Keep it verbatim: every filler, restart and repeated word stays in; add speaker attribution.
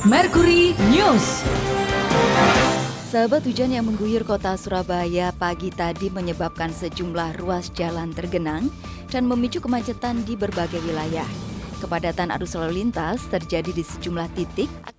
Speaker 1: Mercury News.
Speaker 2: Sahabat, hujan yang mengguyur kota Surabaya pagi tadi menyebabkan sejumlah ruas jalan tergenang dan memicu kemacetan di berbagai wilayah. Kepadatan arus lalu lintas terjadi di sejumlah titik